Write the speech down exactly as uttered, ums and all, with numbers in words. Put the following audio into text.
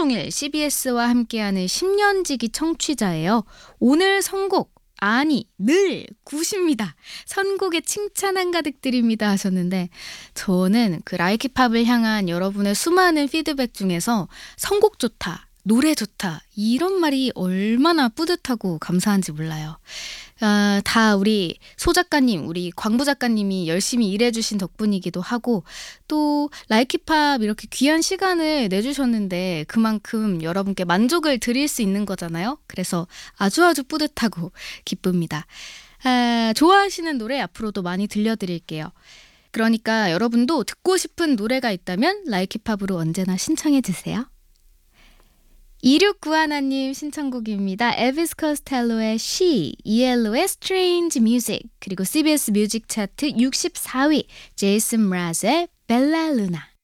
종일 씨비에스와 함께하는 십 년지기 청취자예요. 오늘 선곡 아니 늘 굿입니다. 선곡에 칭찬 한가득 드립니다 하셨는데 저는 그 라이키팝을 향한 여러분의 수많은 피드백 중에서 선곡 좋다, 노래 좋다 이런 말이 얼마나 뿌듯하고 감사한지 몰라요. 아, 다 우리 소 작가님, 우리 광부 작가님이 열심히 일해주신 덕분이기도 하고 또 라이키팝 이렇게 귀한 시간을 내주셨는데 그만큼 여러분께 만족을 드릴 수 있는 거잖아요. 그래서 아주 아주 뿌듯하고 기쁩니다. 아, 좋아하시는 노래 앞으로도 많이 들려드릴게요. 그러니까 여러분도 듣고 싶은 노래가 있다면 라이키팝으로 언제나 신청해주세요. 이육구하나님 신청곡입니다. 엘비스 코스텔로의 She, 이엘오의 Strange Music, 그리고 씨비에스 뮤직 차트 육십사 위 제이슨 브라즈의 벨라 루나.